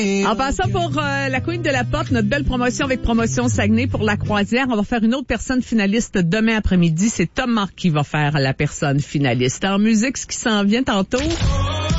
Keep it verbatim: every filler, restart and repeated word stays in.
En passant pour euh, la Queen de la Pop, notre belle promotion avec Promotion Saguenay pour la croisière, on va faire une autre personne finaliste demain après-midi. C'est Tom Marc qui va faire la personne finaliste. En musique, ce qui s'en vient tantôt...